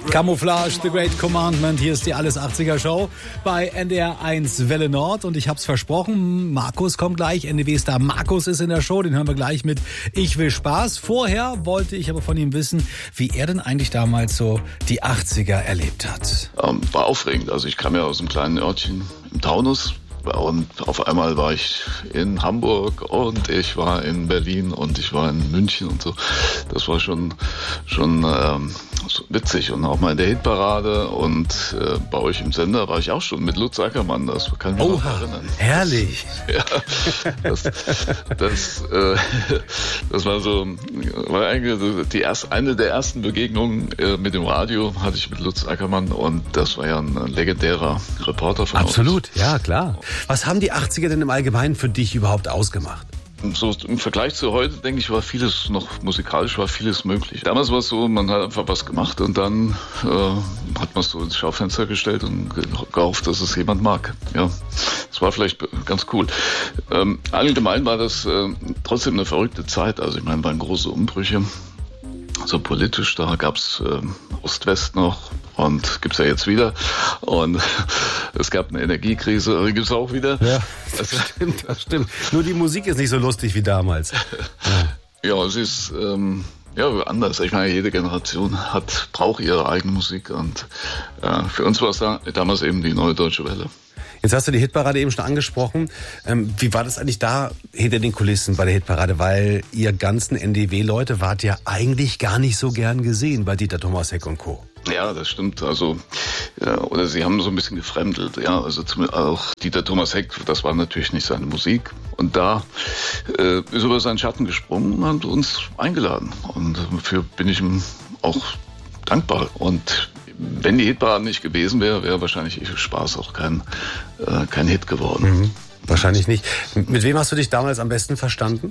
Camouflage, The Great Commandment. Hier ist die Alles 80er Show bei NDR 1 Welle Nord. Und ich hab's versprochen, Markus kommt gleich. NDW-Star Markus ist in der Show. Den hören wir gleich mit Ich will Spaß. Vorher wollte ich aber von ihm wissen, wie er denn eigentlich damals so die 80er erlebt hat. War aufregend. Also ich kam ja aus einem kleinen Örtchen im Taunus. Und auf einmal war ich in Hamburg und ich war in Berlin und ich war in München und so. Das war schon so witzig. Und auch mal in der Hitparade und bei euch im Sender war ich auch schon mit Lutz Ackermann. Das kann ich mich noch erinnern. Herrlich. Ja, das war eigentlich eine der ersten Begegnungen mit dem Radio hatte ich mit Lutz Ackermann und das war ja ein legendärer Reporter von uns. Absolut, ja klar. Was haben die 80er denn im Allgemeinen für dich überhaupt ausgemacht? So im Vergleich zu heute, denke ich, war vieles noch musikalisch, war vieles möglich. Damals war es so, man hat einfach was gemacht und dann hat man es so ins Schaufenster gestellt und gehofft, dass es jemand mag. Ja, das war vielleicht ganz cool. Allgemein war das trotzdem eine verrückte Zeit. Also ich meine, waren große Umbrüche. So politisch, da gab's Ost-West noch und gibt's ja jetzt wieder. Und es gab eine Energiekrise, die gibt's auch wieder. Ja, das stimmt. Nur die Musik ist nicht so lustig wie damals. Ja, es ist anders. Ich meine, jede Generation braucht ihre eigene Musik und für uns war es damals eben die Neue Deutsche Welle. Jetzt hast du die Hitparade eben schon angesprochen. Wie war das eigentlich da hinter den Kulissen bei der Hitparade? Weil ihr ganzen NDW-Leute wart ja eigentlich gar nicht so gern gesehen bei Dieter Thomas Heck und Co. Ja, das stimmt. Also, oder sie haben so ein bisschen gefremdelt. Ja, also auch Dieter Thomas Heck, das war natürlich nicht seine Musik. Und da ist über seinen Schatten gesprungen und hat uns eingeladen. Und dafür bin ich ihm auch dankbar. Und wenn die Hitparade nicht gewesen wäre, wäre wahrscheinlich Ich will Spaß auch kein Hit geworden. Mhm, wahrscheinlich nicht. Mit wem hast du dich damals am besten verstanden?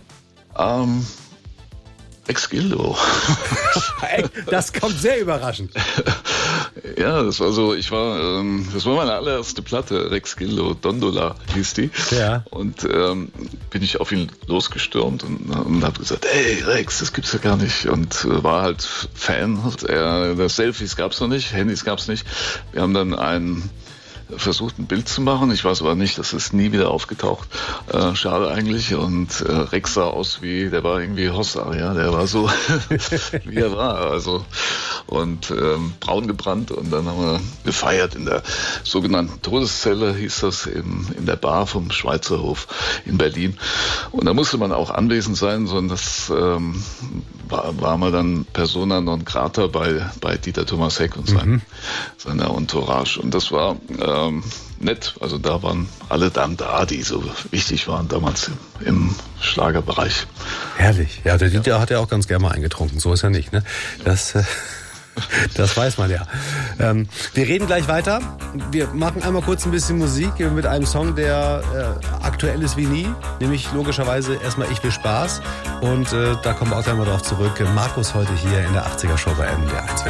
Ex-Gildo. Das kommt sehr überraschend. Ja, das war meine allererste Platte, Rex Gildo, Dondola hieß die. Ja. Und bin ich auf ihn losgestürmt und habe gesagt, hey Rex, das gibt's ja gar nicht. Und war halt Fan. Das Selfies gab's noch nicht, Handys gab's nicht. Wir haben dann versucht, ein Bild zu machen. Ich weiß aber nicht, das ist nie wieder aufgetaucht. Schade eigentlich. Und Rex sah aus der war irgendwie Hossa, ja. Der war so, wie er war. Also, und braun gebrannt. Und dann haben wir gefeiert in der sogenannten Todeszelle, hieß das, in der Bar vom Schweizer Hof in Berlin. Und da musste man auch anwesend sein, sondern das war man dann Persona non grata bei Dieter Thomas Heck und seiner Entourage. Und das war nett. Also da waren alle dann da, die so wichtig waren damals im Schlagerbereich. Herrlich. Ja, der Dieter hat ja auch ganz gerne mal eingetrunken. So ist er nicht, ne? Das weiß man ja. Wir reden gleich weiter. Wir machen einmal kurz ein bisschen Musik mit einem Song, der aktuell ist wie nie. Nämlich logischerweise erstmal Ich will Spaß. Und da kommen wir auch gleich mal drauf zurück. Markus heute hier in der 80er Show bei NDR 1.